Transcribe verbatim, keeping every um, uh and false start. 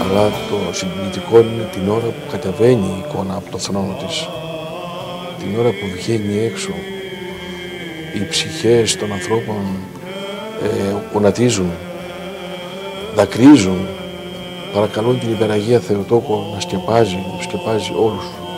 Αλλά το συγκινητικό είναι την ώρα που κατεβαίνει η εικόνα από το θρόνο της. Την ώρα που βγαίνει έξω, οι ψυχές των ανθρώπων ε, γονατίζουν, δακρύζουν, παρακαλούν την Υπεραγία Θεοτόκο να σκεπάζει, να σκεπάζει όλους.